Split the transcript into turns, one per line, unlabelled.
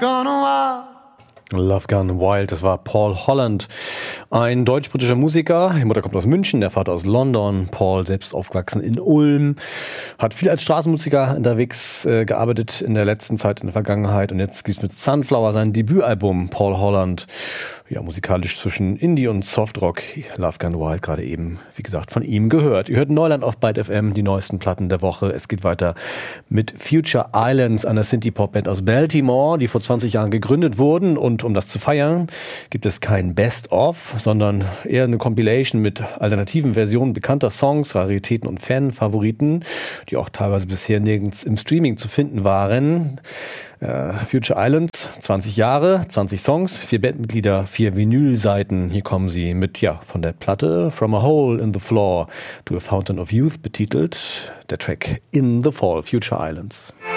gone wild.
Love Gone Wild, das war Paul Holland, ein deutsch-britischer Musiker. Die Mutter kommt aus München, der Vater aus London. Paul selbst aufgewachsen in Ulm, hat viel als Straßenmusiker unterwegs gearbeitet in der letzten Zeit, in der Vergangenheit. Und jetzt gibt's mit Sunflower sein Debütalbum, Paul Holland. Ja, musikalisch zwischen Indie und Softrock. Love Gone Wild gerade eben, wie gesagt, von ihm gehört. Ihr hört Neuland auf Byte FM, die neuesten Platten der Woche. Es geht weiter mit Future Islands, einer Synthie-Pop-Band aus Baltimore, die vor 20 Jahren gegründet wurden. Und um das zu feiern, gibt es kein Best-of, sondern eher eine Compilation mit alternativen Versionen bekannter Songs, Raritäten und Fan-Favoriten, die auch teilweise bisher nirgends im Streaming zu finden waren. Future Islands, 20 Jahre, 20 Songs, 4 Bandmitglieder, 4 Vinylseiten. Hier kommen sie mit, von der Platte From a Hole in the Floor to a Fountain of Youth betitelt. Der Track In the Fall, Future Islands.